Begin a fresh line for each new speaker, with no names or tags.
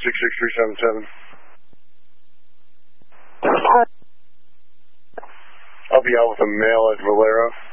66377. I'll be out with a male at Valero.